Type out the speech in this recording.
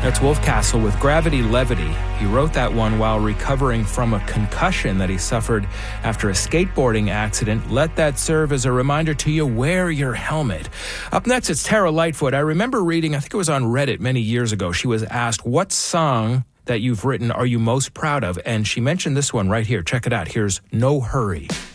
That's Wolf Castle with Gravity Levity. He wrote that one while recovering from a concussion that he suffered after a skateboarding accident. Let that serve as a reminder to you, wear your helmet. Up next, it's Tara Lightfoot. I remember reading, I think it was on Reddit many years ago, she was asked, what song that you've written are you most proud of? And she mentioned this one right here. Check it out. Here's No Hurry.